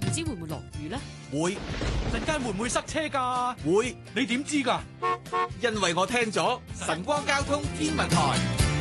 唔知會唔會落雨咧？ 會，陣間會唔會塞車㗎？ 會， 你點知㗎？ 因為我聽咗晨光交通天文台。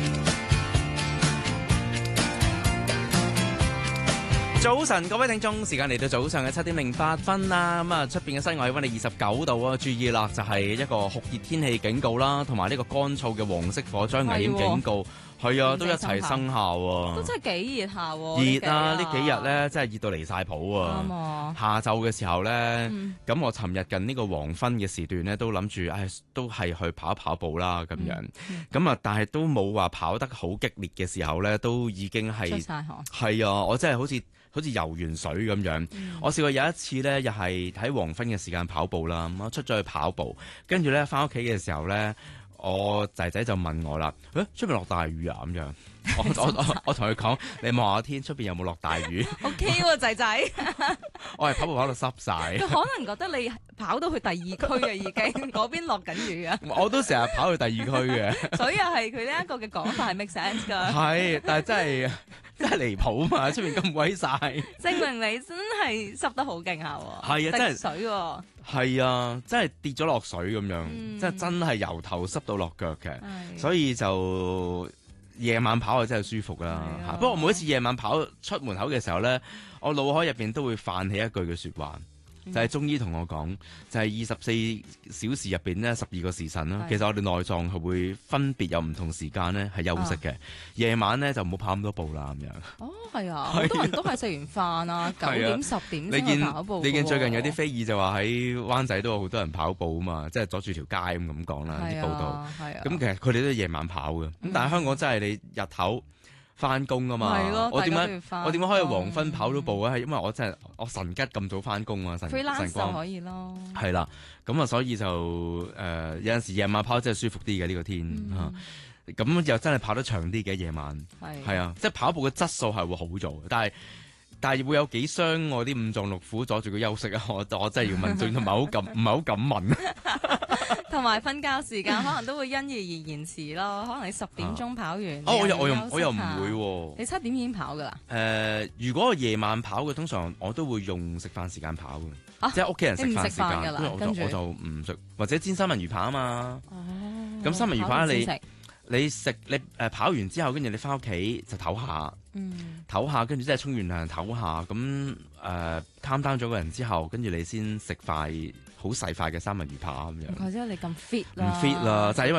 早晨，各位聽眾，時間嚟到早上嘅7:08啦。咁啊，出邊嘅室外氣溫係29度啊，注意啦，就係一個酷熱天氣警告啦，同埋呢個乾燥嘅黃色火災危險警告，係啊，都一齊生效喎。 都真係幾熱下喎。 熱啊！呢幾日咧，真係熱到離晒譜啊！ 啱啊。 下晝嘅時候咧，咁我尋日近呢個黃昏嘅時段咧，都諗住，都係去跑一跑步啦咁樣。咁啊，但係都冇話跑得好激烈嘅時候咧，都已經係出晒汗。 係啊！我真係好似游完水咁樣。我試過有一次咧，又係喺黃昏嘅時間跑步啦。咁我出咗去跑步，跟住咧翻屋企嘅時候咧，我仔仔就問我啦：出面落大雨啊？咁樣。我同佢講：你望下天，出邊有冇落大雨 ？OK 喎，仔仔。 我係跑步跑到濕晒。 佢可能覺得你跑到去第二區啊，已經嗰邊落緊雨啊。 我都成日跑去第二區嘅。 所以係佢呢一個嘅講法係 make sense 㗎。 係，但係真係離譜嘛！出面咁鬼晒， 證明你真係濕得好勁下喎。 係啊，真係水喎。 係啊，真係跌咗落水咁樣，真係由頭濕到落腳嘅，所以就夜晚跑啊真係舒服啦。不過每一次夜晚跑出門口嘅時候咧，我腦海入邊都會泛起一句嘅說話。就係中醫同我講，就係24小時入邊呢12個時辰啦。其實我哋內臟係會分別有唔同時間咧係休息嘅。夜晚咧就唔好跑咁多步啦咁樣。 哦，係啊，好多人都係食完飯啊9點10點先去跑步。 你見最近有啲非議就話喺灣仔都有好多人跑步啊嘛，即係阻住條街咁講啦啲報道。咁其實佢哋都係夜晚跑嘅。咁但係香港真係你日頭翻工啊嘛，我點解可以黃昏跑到步啊？係因為我真係我神吉咁早翻工啊，晨光就可以咯。 係啦，咁啊，所以就有陣時夜晚跑真係舒服啲嘅呢個天嚇，咁又真係跑得長啲嘅夜晚，係啊，即係跑步嘅質素係會好咗，但係會有幾傷我啲五臟六腑阻住佢休息啊！我真係要問，仲唔係好敢問。 同埋瞓覺時間可能都會因而延遲咯，可能你10點鐘跑完。 我又唔會喎。 你7點已經跑㗎啦？ 如果我夜晚跑嘅，通常我都會用食飯時間跑嘅，即係屋企人食飯時間，我就唔食，或者煎三文魚扒啊嘛。咁三文魚扒你跑完之後，跟住你翻屋企就唞下，唞下，跟住即係沖完涼唞下，咁calm down咗個人之後，跟住你先食塊好細塊嘅三文魚扒咁樣。 或者你咁 fit 啦？ 唔 fit 啦，就係因為